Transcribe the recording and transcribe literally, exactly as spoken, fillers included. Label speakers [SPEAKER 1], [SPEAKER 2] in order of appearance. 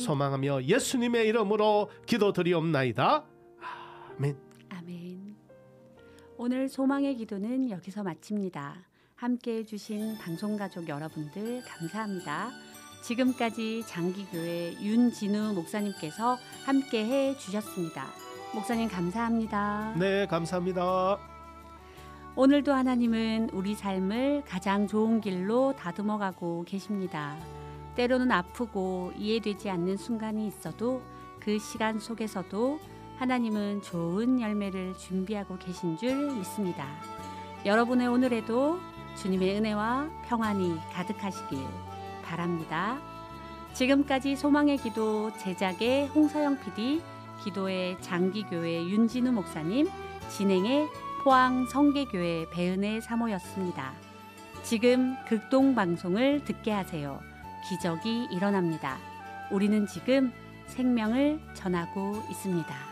[SPEAKER 1] 소망하며 예수님의 이름으로 기도드리옵나이다. 아멘.
[SPEAKER 2] 아멘. 오늘 소망의 기도는 여기서 마칩니다. 함께해 주신 방송가족 여러분들 감사합니다. 지금까지 장기교회 윤진우 목사님께서 함께해 주셨습니다. 목사님 감사합니다.
[SPEAKER 1] 네, 감사합니다.
[SPEAKER 2] 오늘도 하나님은 우리 삶을 가장 좋은 길로 다듬어가고 계십니다. 때로는 아프고 이해되지 않는 순간이 있어도 그 시간 속에서도 하나님은 좋은 열매를 준비하고 계신 줄 믿습니다. 여러분의 오늘에도 주님의 은혜와 평안이 가득하시길 바랍니다. 지금까지 소망의 기도 제작의 홍서영 피디, 기도의 장기교회 윤진우 목사님, 진행의 포항 성계교회 배은혜 사모였습니다. 지금 극동방송을 듣게 하세요. 기적이 일어납니다. 우리는 지금 생명을 전하고 있습니다.